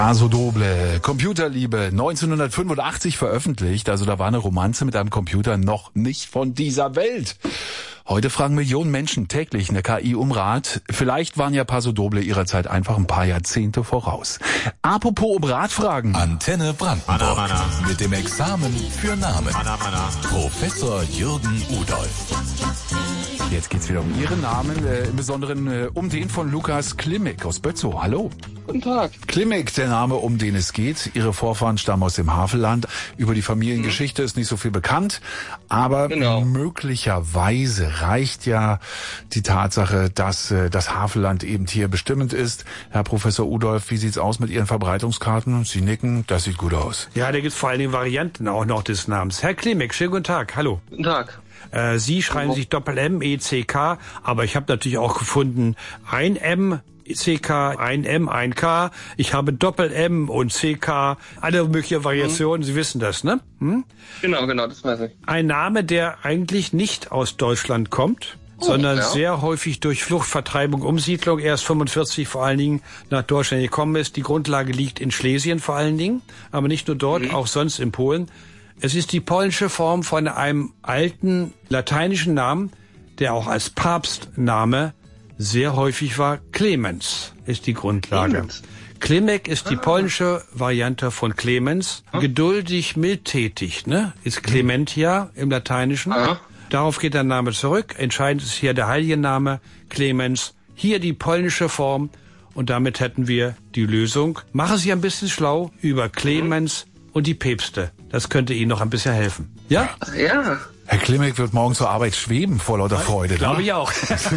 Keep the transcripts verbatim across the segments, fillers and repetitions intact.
Paso Doble, Computerliebe, neunzehnhundertfünfundachtzig veröffentlicht, also da war eine Romanze mit einem Computer noch nicht von dieser Welt. Heute fragen Millionen Menschen täglich eine K I um Rat. Vielleicht waren ja Paso Doble ihrer Zeit einfach ein paar Jahrzehnte voraus. Apropos um Rat fragen. Antenne Brandenburg mana, mana. Mit dem Examen für Namen. Mana, mana. Professor Jürgen Udolph. Jetzt geht's wieder um Ihren Namen, äh, im Besonderen äh, um den von Lukas Klimek aus Bötzow. Hallo. Guten Tag. Klimek, der Name, um den es geht. Ihre Vorfahren stammen aus dem Havelland. Über die Familiengeschichte ist nicht so viel bekannt, aber genau. möglicherweise reicht ja die Tatsache, dass äh, das Havelland eben hier bestimmend ist. Herr Professor Udolph, wie sieht's aus mit Ihren Verbreitungskarten? Sie nicken, das sieht gut aus. Ja, da gibt's vor allen Dingen Varianten auch noch des Namens. Herr Klimek, schönen guten Tag. Hallo. Guten Tag. Äh, Sie schreiben sich Doppel-M, E C K, aber ich habe natürlich auch gefunden ein M, C K, ein M, ein K. Ich habe Doppel-M und C K, alle mögliche Variationen. Mhm. Sie wissen das, ne? Hm? Genau, genau, das weiß ich. Ein Name, der eigentlich nicht aus Deutschland kommt, oh, sondern ja. sehr häufig durch Flucht, Vertreibung, Umsiedlung erst fünfundvierzig vor allen Dingen nach Deutschland gekommen ist. Die Grundlage liegt in Schlesien vor allen Dingen, aber nicht nur dort, mhm. auch sonst in Polen. Es ist die polnische Form von einem alten lateinischen Namen, der auch als Papstname sehr häufig war. Clemens ist die Grundlage. Clemens. Klimek ist die polnische Variante von Clemens. Ah. Geduldig, mildtätig, ne? Ist Clementia im Lateinischen. Ah. Darauf geht der Name zurück. Entscheidend ist hier der heilige Name Clemens. Hier die polnische Form. Und damit hätten wir die Lösung. Machen Sie ein bisschen schlau über Clemens und die Päpste. Das könnte Ihnen noch ein bisschen helfen. Ja? Ach ja. Herr Klimek wird morgen zur Arbeit schweben vor lauter Freude. Glaube ne? ich auch.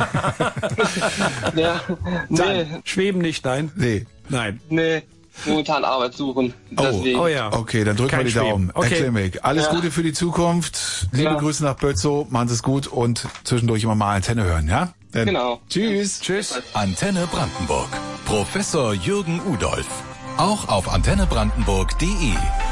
ja, nee. Nein, schweben nicht, nein? Nee. Nein. Nee. Momentan Arbeit suchen. Deswegen. Oh, oh ja. Okay, dann drücken wir die Daumen. Okay. Herr Klimek, alles ja. Gute für die Zukunft. Liebe ja. Grüße nach Bötzow. Machen Sie es gut und zwischendurch immer mal Antenne hören, ja? Dann genau. Tschüss. Tschüss. Antenne Brandenburg. Professor Jürgen Udolph. Auch auf antenne brandenburg punkt de.